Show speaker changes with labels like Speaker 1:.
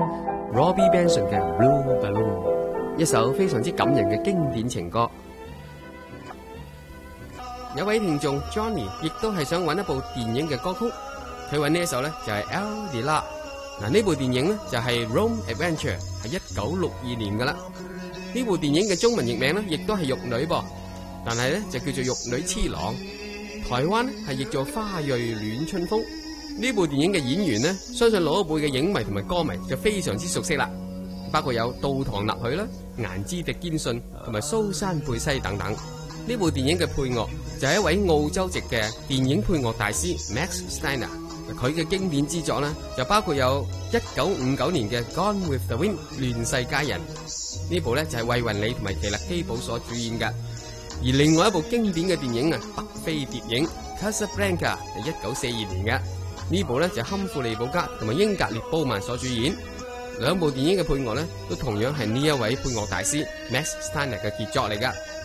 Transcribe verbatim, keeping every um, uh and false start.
Speaker 1: Robbie Benson 嘅 Blue Balloon， 一首非常之感人嘅經典情歌。有位聽眾 Johnny 亦都係想揾一部電影嘅歌曲，佢揾呢一首呢就係 El Dilar。嗱，呢部電影呢就係 Rome Adventure， 係一九六二年噶啦。呢部電影嘅中文譯名呢亦都係玉女噃，但係呢就叫做玉女痴郎。台灣呢係譯做花蕊戀春風。呢部電影嘅演員呢，相信老一輩嘅影迷同埋歌迷就非常之熟悉啦，包括有杜唐納許啦、顏之迪堅信同埋蘇珊貝西等等。呢部電影嘅配樂就係一位澳洲籍嘅電影配樂大師 Max Steiner， 佢嘅經典之作呢，就包括有一九五九年嘅 Gone with the Wind 亂世佳人，呢部呢就係衛雲里同埋奇勒基寶所主演嘅。而另外一部經典嘅電影啊，北非諜影 Casablanca 係一九四二年嘅，呢部呢就係坎富利保加同埋英格列褒曼所主演。兩部電影嘅配樂呢，都同樣係呢一位配樂大師 Max Steiner 嘅傑作嚟噶。